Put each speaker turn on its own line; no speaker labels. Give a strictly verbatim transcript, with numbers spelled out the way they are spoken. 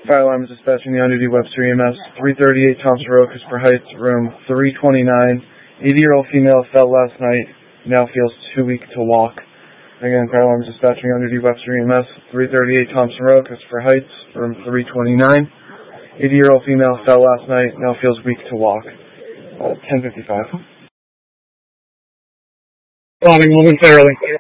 Fire alarm is dispatching the on-duty Webster E M S, three thirty-eight Thompson Road, Christopher Heights, room three twenty-nine. eighty-year-old female fell last night, now feels too weak to walk. Again, fire alarm is dispatching on-duty Webster E M S, three thirty-eight Thompson Road, Christopher Heights, room three twenty-nine. eighty-year-old female fell last night, now feels weak to walk. Uh, ten fifty-five.
Bombing momentarily.